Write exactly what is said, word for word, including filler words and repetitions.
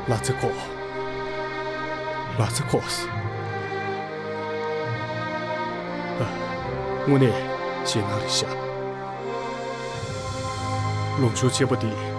라츠코, 라츠코스. 아, 오늘 시나리샤.龙叔接不低。